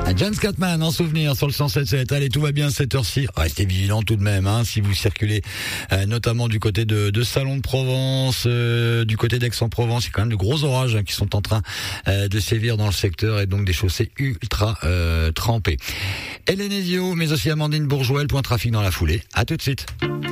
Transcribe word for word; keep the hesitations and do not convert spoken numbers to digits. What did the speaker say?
Un John Scatman en souvenir sur le cent sept sept. Allez, tout va bien cette heure-ci. Restez vigilants tout de même, hein, si vous circulez, euh, notamment du côté de, de Salon de Provence, euh, du côté d'Aix-en-Provence. Il y a quand même de gros orages hein, qui sont en train euh, de sévir dans le secteur et donc des chaussées ultra euh, trempées. Hélène Ezio, mais aussi Amandine Bourgeois, le point trafic dans la foulée. À tout de suite.